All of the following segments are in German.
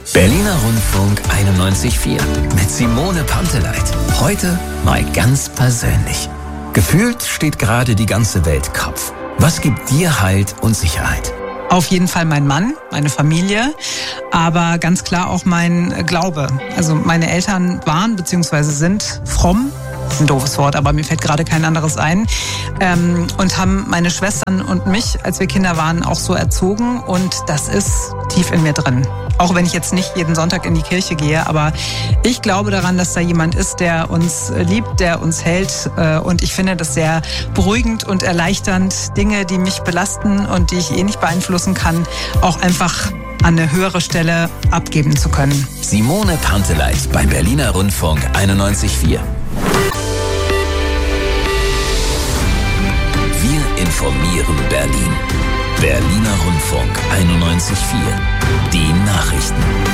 Berliner Rundfunk 91.4 mit Simone Panteleit. Heute mal ganz persönlich. Gefühlt steht gerade die ganze Welt Kopf. Was gibt dir Halt und Sicherheit? Auf jeden Fall mein Mann, meine Familie, aber ganz klar auch mein Glaube. Also meine Eltern waren bzw. sind fromm. Das ist ein doofes Wort, aber mir fällt gerade kein anderes ein. Und haben meine Schwestern und mich, als wir Kinder waren, auch so erzogen. Und das ist tief in mir drin. Auch wenn ich jetzt nicht jeden Sonntag in die Kirche gehe, aber ich glaube daran, dass da jemand ist, der uns liebt, der uns hält. Und ich finde das sehr beruhigend und erleichternd, Dinge, die mich belasten und die ich nicht beeinflussen kann, auch einfach an eine höhere Stelle abgeben zu können. Simone Panteleit beim Berliner Rundfunk 91.4. Wir informieren Berlin. Berliner Rundfunk 91.4. Die Nachrichten.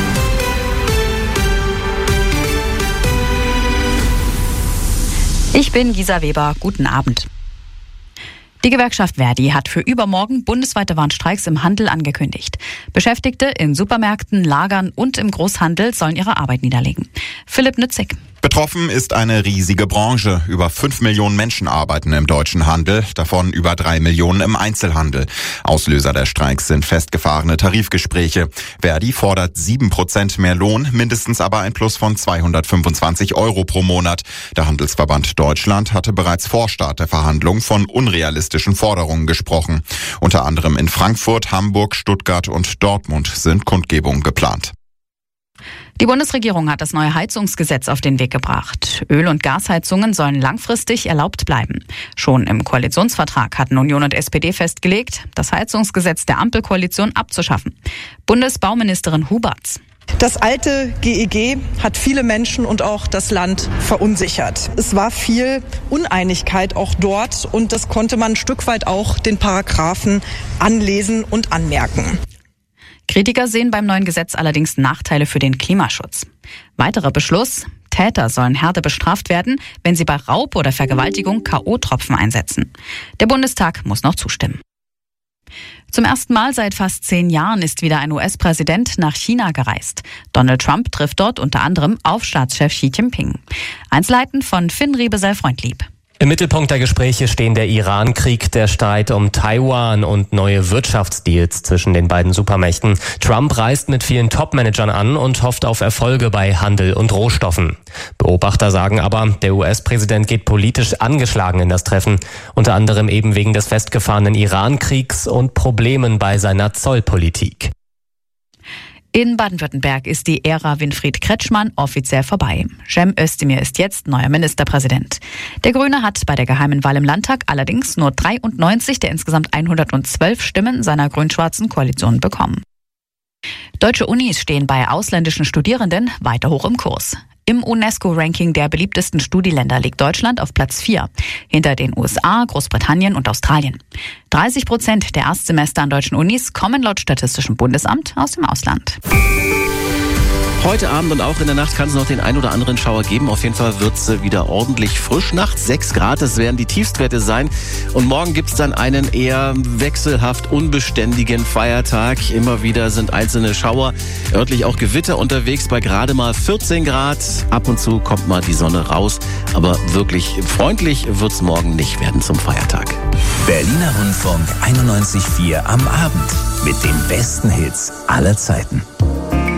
Ich bin Gisa Weber. Guten Abend. Die Gewerkschaft Verdi hat für übermorgen bundesweite Warnstreiks im Handel angekündigt. Beschäftigte in Supermärkten, Lagern und im Großhandel sollen ihre Arbeit niederlegen. Philipp Nützig. Betroffen ist eine riesige Branche. Über 5 Millionen Menschen arbeiten im deutschen Handel, davon über 3 Millionen im Einzelhandel. Auslöser der Streiks sind festgefahrene Tarifgespräche. Verdi fordert 7% mehr Lohn, mindestens aber ein Plus von 225 € pro Monat. Der Handelsverband Deutschland hatte bereits vor Start der Verhandlungen von unrealistischen Forderungen gesprochen. Unter anderem in Frankfurt, Hamburg, Stuttgart und Dortmund sind Kundgebungen geplant. Die Bundesregierung hat das neue Heizungsgesetz auf den Weg gebracht. Öl- und Gasheizungen sollen langfristig erlaubt bleiben. Schon im Koalitionsvertrag hatten Union und SPD festgelegt, das Heizungsgesetz der Ampelkoalition abzuschaffen. Bundesbauministerin Huberts. Das alte GEG hat viele Menschen und auch das Land verunsichert. Es war viel Uneinigkeit auch dort und das konnte man ein Stück weit auch den Paragraphen anlesen und anmerken. Kritiker sehen beim neuen Gesetz allerdings Nachteile für den Klimaschutz. Weiterer Beschluss: Täter sollen härter bestraft werden, wenn sie bei Raub oder Vergewaltigung K.O.-Tropfen einsetzen. Der Bundestag muss noch zustimmen. Zum ersten Mal seit fast 10 Jahren ist wieder ein US-Präsident nach China gereist. Donald Trump trifft dort unter anderem auf Staatschef Xi Jinping. Einzelheiten von Finn Riebesell-Freundlieb. Im Mittelpunkt der Gespräche stehen der Iran-Krieg, der Streit um Taiwan und neue Wirtschaftsdeals zwischen den beiden Supermächten. Trump reist mit vielen Top-Managern an und hofft auf Erfolge bei Handel und Rohstoffen. Beobachter sagen aber, der US-Präsident geht politisch angeschlagen in das Treffen. Unter anderem eben wegen des festgefahrenen Iran-Kriegs und Problemen bei seiner Zollpolitik. In Baden-Württemberg ist die Ära Winfried Kretschmann offiziell vorbei. Cem Özdemir ist jetzt neuer Ministerpräsident. Der Grüne hat bei der geheimen Wahl im Landtag allerdings nur 93 der insgesamt 112 Stimmen seiner grün-schwarzen Koalition bekommen. Deutsche Unis stehen bei ausländischen Studierenden weiter hoch im Kurs. Im UNESCO-Ranking der beliebtesten Studieländer liegt Deutschland auf Platz 4, hinter den USA, Großbritannien und Australien. 30% der Erstsemester an deutschen Unis kommen laut Statistischem Bundesamt aus dem Ausland. Heute Abend und auch in der Nacht kann es noch den ein oder anderen Schauer geben. Auf jeden Fall wird es wieder ordentlich frisch. Nachts 6 Grad, das werden die Tiefstwerte sein. Und morgen gibt es dann einen eher wechselhaft unbeständigen Feiertag. Immer wieder sind einzelne Schauer, örtlich auch Gewitter unterwegs bei gerade mal 14 Grad. Ab und zu kommt mal die Sonne raus. Aber wirklich freundlich wird es morgen nicht werden zum Feiertag. Berliner Rundfunk 91.4 am Abend mit den besten Hits aller Zeiten.